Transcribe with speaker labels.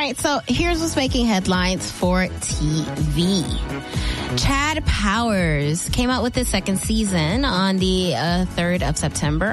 Speaker 1: right, so here's what's making headlines for TV. Chad Powers came out with his second season on the 3rd of September.